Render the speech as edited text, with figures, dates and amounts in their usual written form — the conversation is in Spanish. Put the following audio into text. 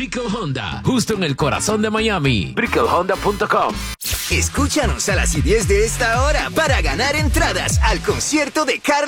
Brickell Honda, justo en el corazón de Miami. BrickellHonda.com. Escúchanos a las 10 de esta hora para ganar entradas al concierto de Carlos